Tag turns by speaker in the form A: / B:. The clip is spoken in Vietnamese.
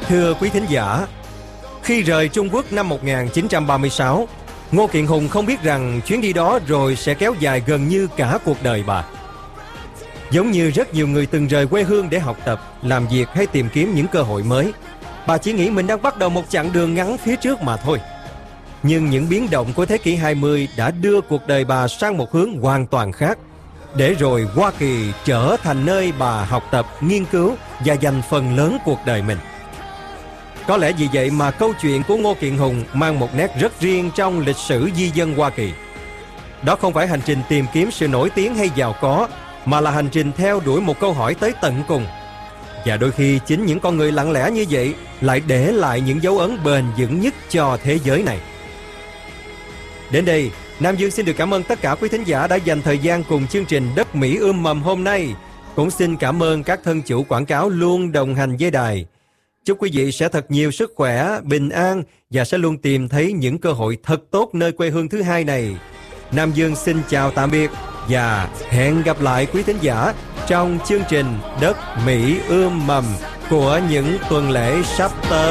A: Thưa quý thính giả, khi rời Trung Quốc năm 1936, Ngô Kiện Hùng không biết rằng chuyến đi đó rồi sẽ kéo dài gần như cả cuộc đời bà. Giống như rất nhiều người từng rời quê hương để học tập, làm việc hay tìm kiếm những cơ hội mới, bà chỉ nghĩ mình đang bắt đầu một chặng đường ngắn phía trước mà thôi. Nhưng những biến động của thế kỷ 20 đã đưa cuộc đời bà sang một hướng hoàn toàn khác, để rồi Hoa Kỳ trở thành nơi bà học tập, nghiên cứu và dành phần lớn cuộc đời mình. Có lẽ vì vậy mà câu chuyện của Ngô Kiện Hùng mang một nét rất riêng trong lịch sử di dân Hoa Kỳ. Đó không phải hành trình tìm kiếm sự nổi tiếng hay giàu có, mà là hành trình theo đuổi một câu hỏi tới tận cùng. Và đôi khi chính những con người lặng lẽ như vậy lại để lại những dấu ấn bền vững nhất cho thế giới này. Đến đây, Nam Dương xin được cảm ơn tất cả quý thính giả đã dành thời gian cùng chương trình Đất Mỹ Ươm Mầm hôm nay. Cũng xin cảm ơn các thân chủ quảng cáo luôn đồng hành với đài. Chúc quý vị sẽ thật nhiều sức khỏe, bình an và sẽ luôn tìm thấy những cơ hội thật tốt nơi quê hương thứ hai này. Nam Dương xin chào tạm biệt và hẹn gặp lại quý thính giả trong chương trình Đất Mỹ Ươm Mầm của những tuần lễ sắp tới.